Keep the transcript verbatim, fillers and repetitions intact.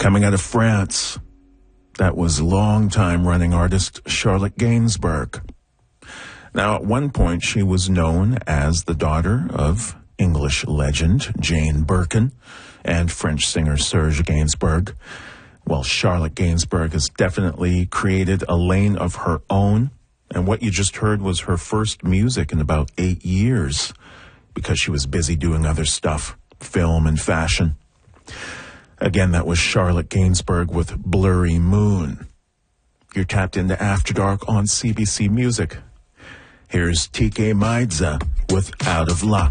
Coming out of France, that was long-time running artist Charlotte Gainsbourg. Now, at one point, she was known as the daughter of English legend Jane Birkin and French singer Serge Gainsbourg. Well, Charlotte Gainsbourg has definitely created a lane of her own, and what you just heard was her first music in about eight years because she was busy doing other stuff, film and fashion. Again, that was Charlotte Gainsbourg with Blurry Moon. You're tapped into After Dark on C B C Music. Here's T K Maidza with Out of Luck.